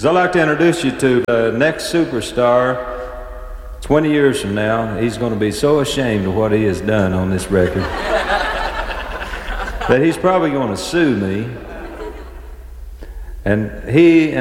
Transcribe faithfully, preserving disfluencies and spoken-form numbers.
I'd like to introduce you to the next superstar. twenty years from now, he's going to be so ashamed of what he has done on this record that he's probably going to sue me. And he